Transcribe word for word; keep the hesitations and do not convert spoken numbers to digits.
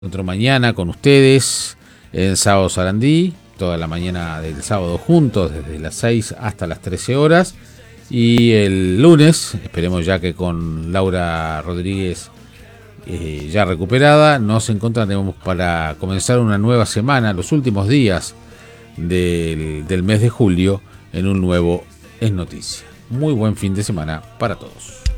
encuentro mañana con ustedes en Sábado Sarandí, toda la mañana del sábado juntos, desde las seis hasta las trece horas. Y el lunes, esperemos ya que con Laura Rodríguez eh, ya recuperada, nos encontraremos para comenzar una nueva semana, los últimos días del, del mes de julio, en un nuevo Es Noticia. Muy buen fin de semana para todos.